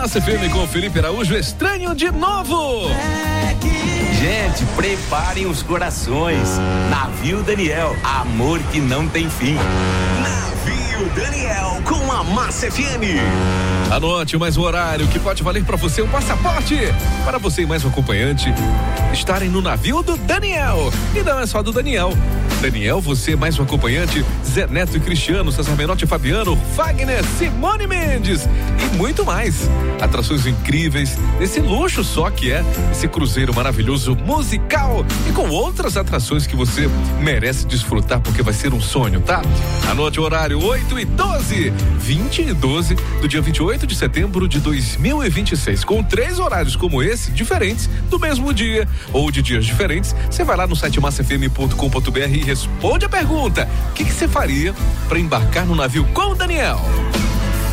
Massa FM com Felipe Araújo, Estranho de Novo. Gente, preparem os corações. Navio Daniel, amor que não tem fim. Navio Daniel com a Massa FM. Anote mais um horário que pode valer para você um passaporte para você e mais um acompanhante estarem no navio do Daniel. E não é só do Daniel. Daniel, você mais um acompanhante, Zé Neto e Cristiano, César Menotti e Fabiano, Fagner, Simone Mendes e muito mais. Atrações incríveis, esse luxo só que é esse cruzeiro maravilhoso musical e com outras atrações que você merece desfrutar porque vai ser um sonho, tá? Anote o horário 8h12, 20 e 12 do dia 28 de setembro de 2026, com 3 horários como esse, diferentes, do mesmo dia ou de dias diferentes. Você vai lá no site massafm.com.br e responde a pergunta: o que você faria para embarcar no navio com o Daniel?